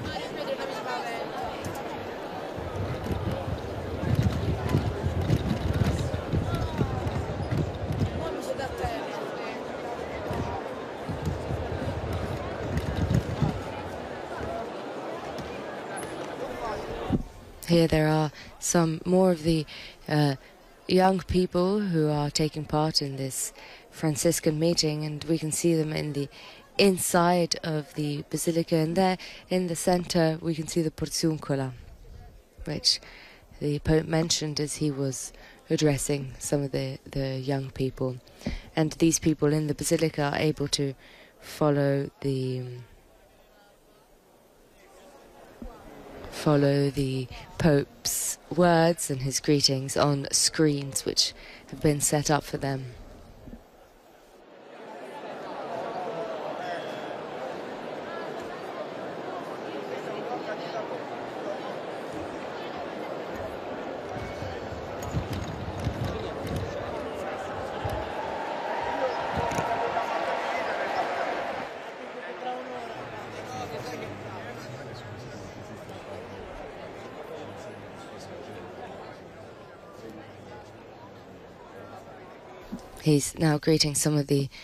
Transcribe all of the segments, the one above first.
Here there are some more of the young people who are taking part in this Franciscan meeting, and we can see them in the inside of the basilica, and there in the center we can see the Porciuncola, which the Pope mentioned as he was addressing some of the young people. And these people in the basilica are able to follow the Pope's words and his greetings on screens which have been set up for them. He's now greeting some of the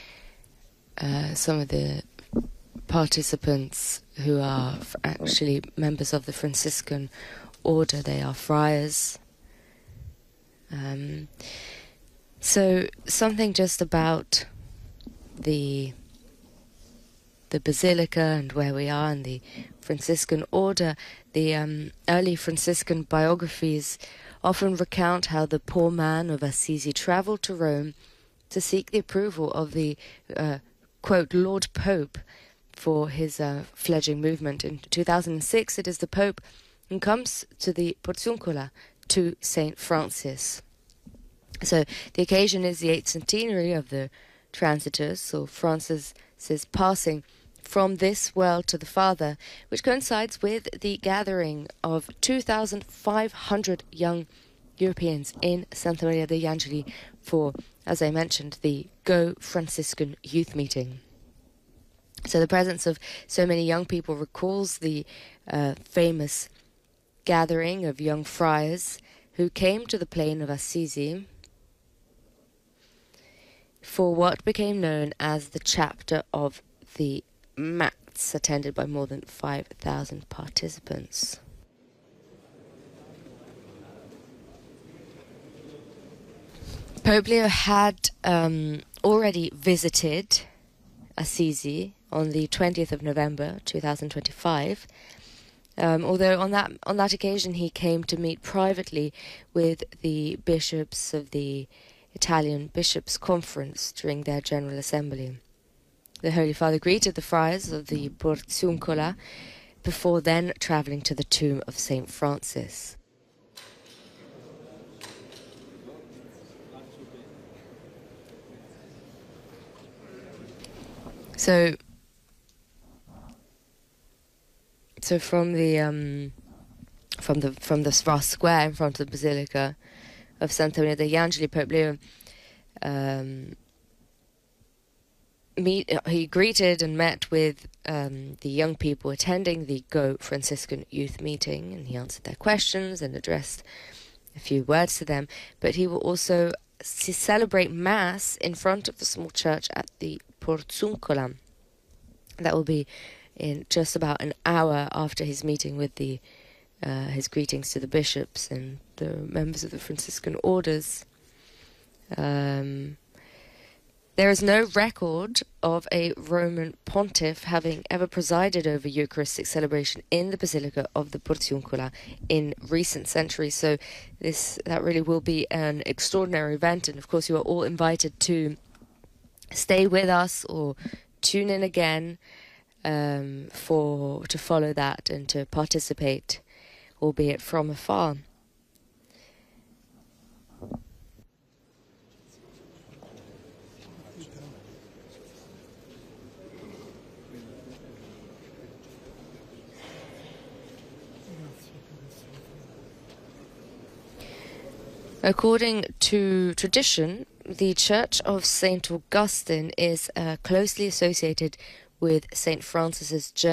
participants who are actually members of the Franciscan order. They are friars. So something just about the basilica and where we are in the Franciscan order. The early Franciscan biographies often recount how the poor man of Assisi traveled to Rome to seek the approval of the, quote, Lord Pope for his fledgling movement. In 2006, it is the Pope who comes to the Porciuncola, to St. Francis. So the occasion is the 8th centenary of the Transitors, or Francis's passing from this world to the Father, which coincides with the gathering of 2,500 young Europeans in Santa Maria degli Angeli for, as I mentioned, the Go Franciscan Youth Meeting. So the presence of so many young people recalls the famous gathering of young friars who came to the plain of Assisi for what became known as the Chapter of the Mats, attended by more than 5,000 participants. Pope Leo had already visited Assisi on the 20th of November 2025, although on that occasion he came to meet privately with the bishops of the Italian Bishops' Conference during their General Assembly. The Holy Father greeted the friars of the Porciuncola before then travelling to the tomb of St. Francis. So from the vast square in front of the Basilica of Santa Maria degli Angeli, Pope Leo he greeted and met with the young people attending the Go Franciscan Youth Meeting, and he answered their questions and addressed a few words to them. But he will also celebrate Mass in front of the small church at the Porciuncola. That will be in just about an hour after his meeting with his greetings to the bishops and the members of the Franciscan orders. There is no record of a Roman pontiff having ever presided over Eucharistic celebration in the Basilica of the Porciuncola in recent centuries. So that really will be an extraordinary event, and of course you are all invited to stay with us or tune in again to follow that and to participate, albeit from afar. According to tradition, the Church of St. Augustine is closely associated with St. Francis's journey